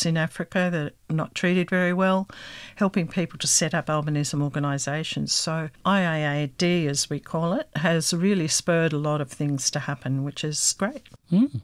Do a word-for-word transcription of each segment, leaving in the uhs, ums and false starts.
groups in Africa that are not treated very well, helping people to set up albinism organisations. So I A A D, as we call it, has really spurred a lot of things to happen, which is great. Mm.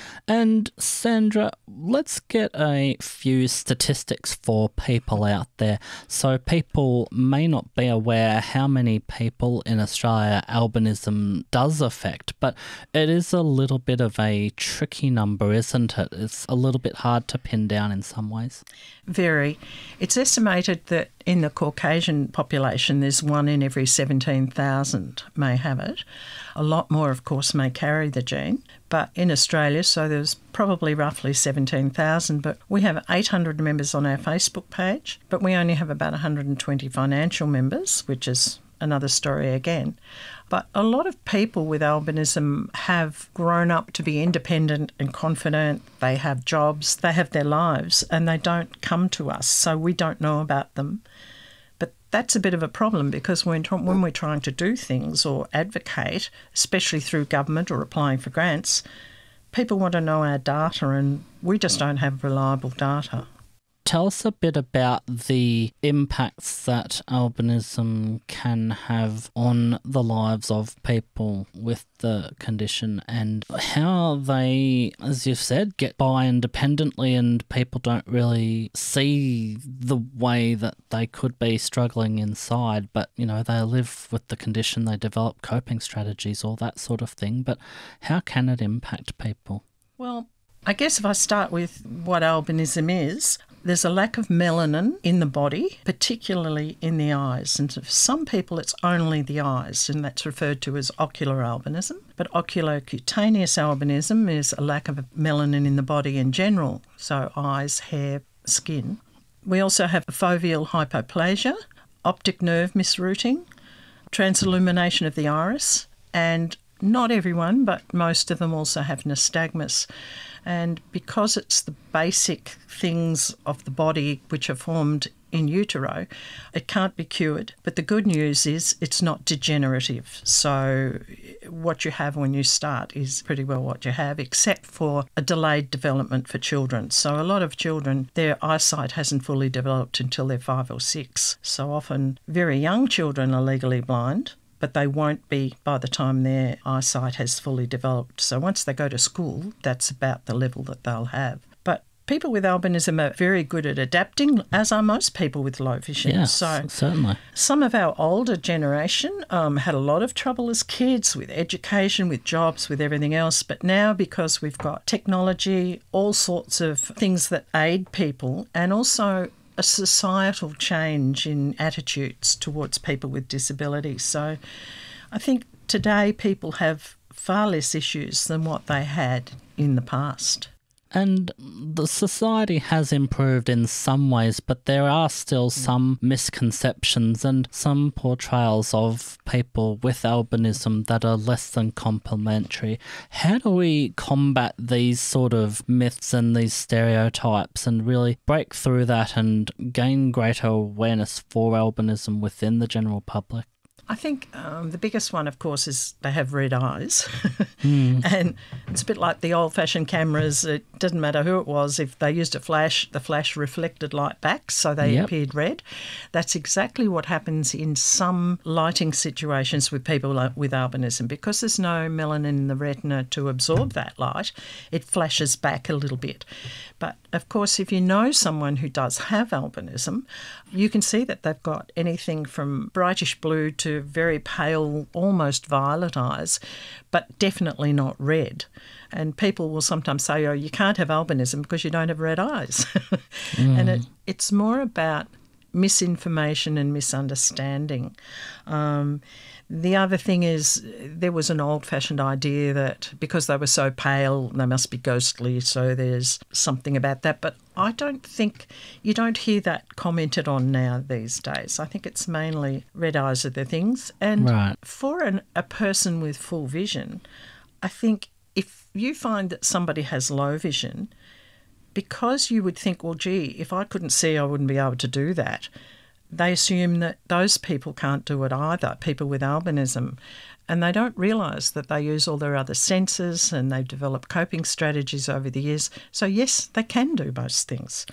And Sandra, let's get a few statistics for people out there. So people may not be aware how many people in Australia albinism does affect, but it is a little bit of a tricky number, isn't it? It's a little bit hard to pin down in some ways. Very. It's estimated that in the Caucasian population, there's one in every seventeen thousand may have it. A lot more, of course, may carry the gene. But in Australia, so there's probably roughly seventeen thousand, but we have eight hundred members on our Facebook page, but we only have about one hundred twenty financial members, which is another story again. But a lot of people with albinism have grown up to be independent and confident. They have jobs, they have their lives, and they don't come to us, so we don't know about them. But that's a bit of a problem because when, when we're trying to do things or advocate, especially through government or applying for grants, people want to know our data and we just don't have reliable data. Tell us a bit about the impacts that albinism can have on the lives of people with the condition and how they, as you've said, get by independently and people don't really see the way that they could be struggling inside, but, you know, they live with the condition, they develop coping strategies, all that sort of thing. But how can it impact people? Well, I guess if I start with what albinism is, there's a lack of melanin in the body, particularly in the eyes. And for some people, it's only the eyes, and that's referred to as ocular albinism. But oculocutaneous albinism is a lack of melanin in the body in general, so eyes, hair, skin. We also have foveal hypoplasia, optic nerve misrouting, transillumination of the iris, and not everyone, but most of them also have nystagmus. And because it's the basic things of the body which are formed in utero, it can't be cured. But the good news is it's not degenerative. So what you have when you start is pretty well what you have, except for a delayed development for children. So a lot of children, their eyesight hasn't fully developed until they're five or six. So often very young children are legally blind, but they won't be by the time their eyesight has fully developed. So once they go to school, that's about the level that they'll have. But people with albinism are very good at adapting, as are most people with low vision. Yes, so certainly. Some of our older generation um, had a lot of trouble as kids with education, with jobs, with everything else. But now, because we've got technology, all sorts of things that aid people, and also a societal change in attitudes towards people with disabilities. So I think today people have far less issues than what they had in the past. And the society has improved in some ways, but there are still some misconceptions and some portrayals of people with albinism that are less than complimentary. How do we combat these sort of myths and these stereotypes and really break through that and gain greater awareness for albinism within the general public? I think um, the biggest one, of course, is they have red eyes. mm. And it's a bit like the old-fashioned cameras. It didn't matter who it was. If they used a flash, the flash reflected light back, so they Yep. appeared red. That's exactly what happens in some lighting situations with people with albinism. Because there's no melanin in the retina to absorb that light, it flashes back a little bit. But, of course, if you know someone who does have albinism, you can see that they've got anything from brightish blue to very pale, almost violet eyes, but definitely not red. And people will sometimes say, oh, you can't have albinism because you don't have red eyes. mm. And it, it's more about misinformation and misunderstanding. Um, the other thing is there was an old-fashioned idea that because they were so pale, they must be ghostly, so there's something about that. But I don't think, you don't hear that commented on now these days. I think it's mainly red eyes are the things. And right. for an, a person with full vision, I think if you find that somebody has low vision, because you would think, well, gee, if I couldn't see, I wouldn't be able to do that. They assume that those people can't do it either, people with albinism. And they don't realise that they use all their other senses and they've developed coping strategies over the years. So, yes, they can do most things.